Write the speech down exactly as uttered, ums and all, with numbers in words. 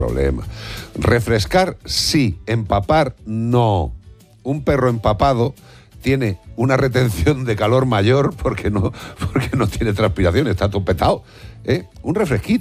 problema. Refrescar, sí. Empapar, no. Un perro empapado tiene una retención de calor mayor porque no, porque no tiene transpiración, está todo petado. ¿eh? Un refresquito.